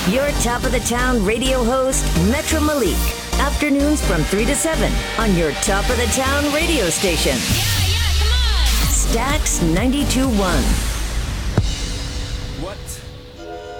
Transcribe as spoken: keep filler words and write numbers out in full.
Your top of the town radio host, Metro Malik. Afternoons from three to seven on your top of the town radio station. Yeah, yeah, come on. Stax ninety-two point one.